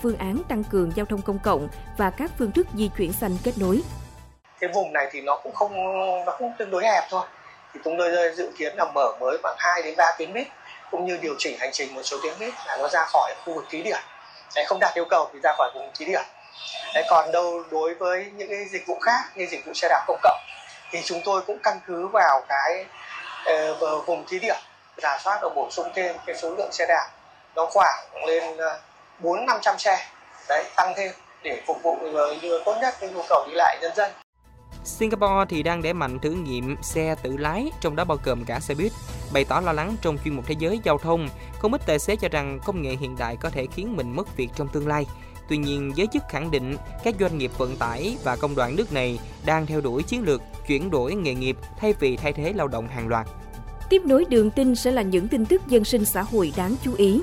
phương án tăng cường giao thông công cộng và các phương thức di chuyển xanh kết nối. Cái vùng này thì nó cũng tương đối hẹp thôi. Thì chúng tôi dự kiến là mở mới khoảng 2 đến 3 tuyến buýt cũng như điều chỉnh hành trình một số tuyến buýt là nó ra khỏi khu vực thí điểm. Không đạt yêu cầu thì ra khỏi vùng thí điểm. Còn đối với những cái dịch vụ khác như dịch vụ xe đạp công cộng thì chúng tôi cũng căn cứ vào cái vùng thí điểm rà soát và bổ sung thêm cái số lượng xe đạp nó khoảng lên 400-500 xe tăng thêm để phục vụ tốt nhất cái nhu cầu đi lại nhân dân. Singapore thì đang đẩy mạnh thử nghiệm xe tự lái, trong đó bao gồm cả xe buýt. Bày tỏ lo lắng trong chuyên mục Thế giới giao thông, không ít tài xế cho rằng công nghệ hiện đại có thể khiến mình mất việc trong tương lai. Tuy nhiên, giới chức khẳng định các doanh nghiệp vận tải và công đoàn nước này đang theo đuổi chiến lược chuyển đổi nghề nghiệp thay vì thay thế lao động hàng loạt. Tiếp nối đường tin sẽ là những tin tức dân sinh xã hội đáng chú ý.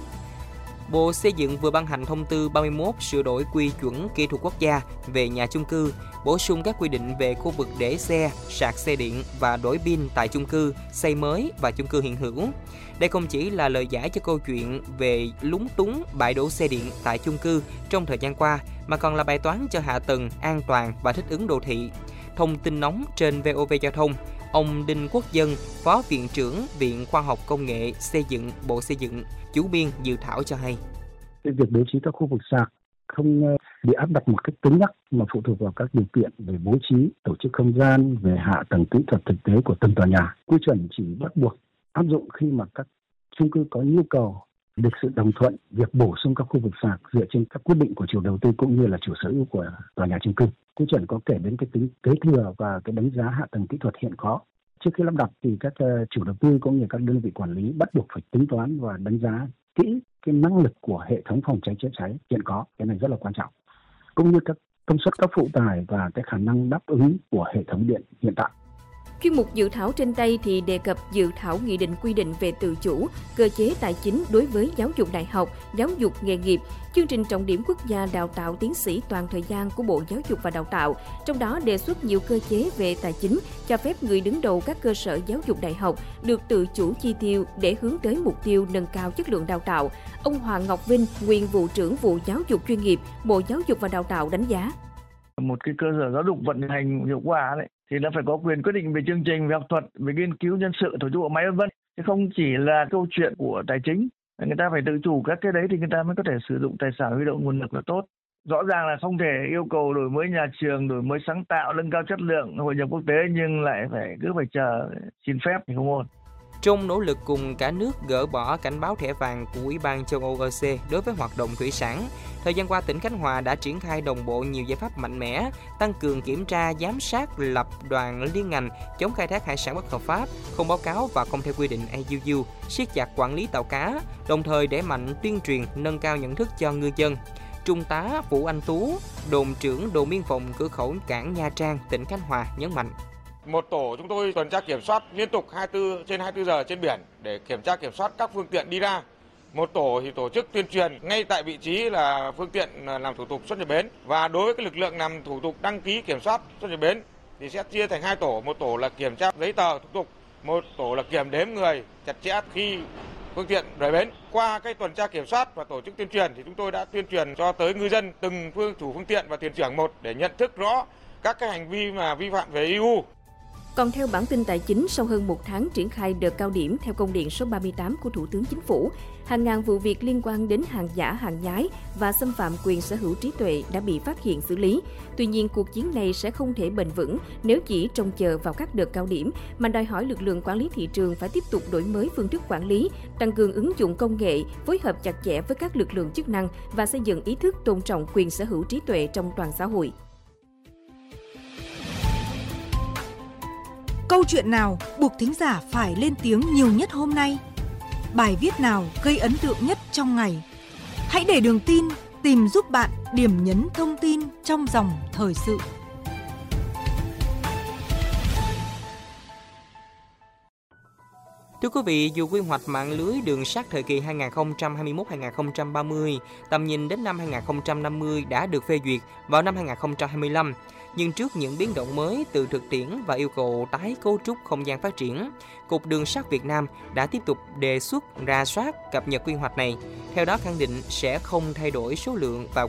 Bộ Xây dựng vừa ban hành thông tư 31 sửa đổi quy chuẩn kỹ thuật quốc gia về nhà chung cư, bổ sung các quy định về khu vực để xe, sạc xe điện và đổi pin tại chung cư, xây mới và chung cư hiện hữu. Đây không chỉ là lời giải cho câu chuyện về lúng túng bãi đổ xe điện tại chung cư trong thời gian qua, mà còn là bài toán cho hạ tầng, an toàn và thích ứng đô thị. Thông tin nóng trên VOV Giao thông, ông Đinh Quốc Dân, Phó Viện trưởng Viện Khoa học Công nghệ Xây dựng, Bộ Xây dựng, chủ biên dự thảo cho hay. Cái việc bố trí các khu vực sạc không bị áp đặt một cách cứng nhắc mà phụ thuộc vào các điều kiện về bố trí, tổ chức không gian, về hạ tầng kỹ thuật thực tế của từng tòa nhà. Quy chuẩn chỉ bắt buộc áp dụng khi mà các chung cư có nhu cầu, được sự đồng thuận việc bổ sung các khu vực sạc dựa trên các quyết định của chủ đầu tư cũng như là chủ sở hữu của tòa nhà chung cư. Quy chuẩn có kể đến cái tính kế thừa và cái đánh giá hạ tầng kỹ thuật hiện có. Trước khi lắp đặt thì các chủ đầu tư cũng như các đơn vị quản lý bắt buộc phải tính toán và đánh giá kỹ cái năng lực của hệ thống phòng cháy chữa cháy hiện có. Cái này rất là quan trọng. Cũng như các công suất các phụ tải và cái khả năng đáp ứng của hệ thống điện hiện tại. Chuyên mục dự thảo trên tay thì đề cập dự thảo nghị định quy định về tự chủ, cơ chế tài chính đối với giáo dục đại học, giáo dục nghề nghiệp, chương trình trọng điểm quốc gia đào tạo tiến sĩ toàn thời gian của Bộ Giáo dục và Đào tạo, trong đó đề xuất nhiều cơ chế về tài chính, cho phép người đứng đầu các cơ sở giáo dục đại học được tự chủ chi tiêu để hướng tới mục tiêu nâng cao chất lượng đào tạo. Ông Hoàng Ngọc Vinh, nguyên vụ trưởng vụ giáo dục chuyên nghiệp, Bộ Giáo dục và Đào tạo đánh giá. Một cái cơ sở giáo dục vận hành hiệu quả đấy thì nó phải có quyền quyết định về chương trình, về học thuật, về nghiên cứu nhân sự, tổ chức bộ máy v.v. Chứ không chỉ là câu chuyện của tài chính. Người ta phải tự chủ các cái đấy thì người ta mới có thể sử dụng tài sản huy động nguồn lực là tốt. Rõ ràng là không thể yêu cầu đổi mới nhà trường, đổi mới sáng tạo, nâng cao chất lượng, hội nhập quốc tế nhưng lại phải chờ xin phép thì không ổn. Trong nỗ lực cùng cả nước gỡ bỏ cảnh báo thẻ vàng của Ủy ban châu Âu EC đối với hoạt động thủy sản, thời gian qua tỉnh Khánh Hòa đã triển khai đồng bộ nhiều giải pháp mạnh mẽ, tăng cường kiểm tra, giám sát, lập đoàn liên ngành chống khai thác hải sản bất hợp pháp, không báo cáo và không theo quy định IUU, siết chặt quản lý tàu cá, đồng thời đẩy mạnh tuyên truyền, nâng cao nhận thức cho ngư dân. Trung tá Vũ Anh Tú, đồn trưởng đồn biên phòng cửa khẩu cảng Nha Trang, tỉnh Khánh Hòa nhấn mạnh. Một tổ chúng tôi tuần tra kiểm soát liên tục 24/24 giờ trên biển để kiểm soát các phương tiện đi ra. Một tổ thì tổ chức tuyên truyền ngay tại vị trí là phương tiện làm thủ tục xuất nhập bến, và đối với cái lực lượng làm thủ tục đăng ký kiểm soát xuất nhập bến thì sẽ chia thành 2 tổ, một tổ là kiểm tra giấy tờ thủ tục, một tổ là kiểm đếm người chặt chẽ khi phương tiện rời bến. Qua cái tuần tra kiểm soát và tổ chức tuyên truyền thì chúng tôi đã tuyên truyền cho tới ngư dân, từng chủ phương tiện và thuyền trưởng một để nhận thức rõ các cái hành vi mà vi phạm về EU. Còn theo bản tin tài chính, sau hơn 1 tháng triển khai đợt cao điểm theo công điện số 38 của Thủ tướng Chính phủ, hàng ngàn vụ việc liên quan đến hàng giả, hàng nhái và xâm phạm quyền sở hữu trí tuệ đã bị phát hiện xử lý. Tuy nhiên, cuộc chiến này sẽ không thể bền vững nếu chỉ trông chờ vào các đợt cao điểm, mà đòi hỏi lực lượng quản lý thị trường phải tiếp tục đổi mới phương thức quản lý, tăng cường ứng dụng công nghệ, phối hợp chặt chẽ với các lực lượng chức năng và xây dựng ý thức tôn trọng quyền sở hữu trí tuệ trong toàn xã hội. Câu chuyện nào buộc thính giả phải lên tiếng nhiều nhất hôm nay? Bài viết nào gây ấn tượng nhất trong ngày? Hãy để Đường Tin tìm giúp bạn điểm nhấn thông tin trong dòng thời sự. Thưa quý vị, dù quy hoạch mạng lưới đường sắt thời kỳ 2021-2030, tầm nhìn đến năm 2050 đã được phê duyệt vào năm 2025, nhưng trước những biến động mới từ thực tiễn và yêu cầu tái cấu trúc không gian phát triển, Cục Đường sắt Việt Nam đã tiếp tục đề xuất rà soát cập nhật quy hoạch này. Theo đó khẳng định sẽ không thay đổi số lượng và